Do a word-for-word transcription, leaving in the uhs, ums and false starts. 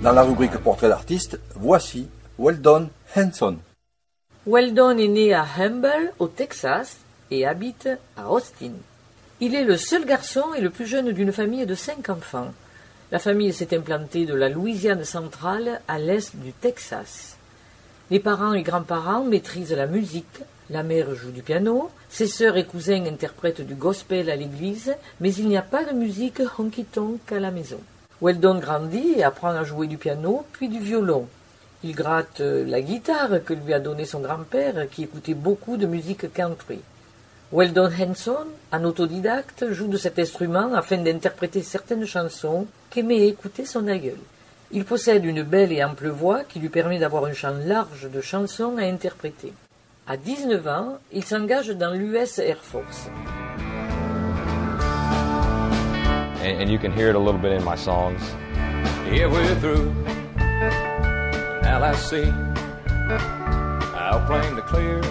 Dans la rubrique Portrait d'artiste, voici Weldon Henson. Weldon est né à Humble, au Texas, et habite à Austin. Il est le seul garçon et le plus jeune d'une famille de cinq enfants. La famille s'est implantée de la Louisiane centrale à l'est du Texas. Les parents et grands-parents maîtrisent la musique, la mère joue du piano, ses sœurs et cousins interprètent du gospel à l'église, mais il n'y a pas de musique honky-tonk à la maison. Weldon grandit et apprend à jouer du piano, puis du violon. Il gratte la guitare que lui a donnée son grand-père, qui écoutait beaucoup de musique country. Weldon Henson, un autodidacte, joue de cet instrument afin d'interpréter certaines chansons qu'aimait écouter son aïeul. Il possède une belle et ample voix qui lui permet d'avoir un champ large de chansons à interpréter. À dix-neuf ans, il s'engage dans l'U S Air Force. And, and you can hear it a little bit in my songs. Yeah, we're through. Now let's see. I'll claim the clear.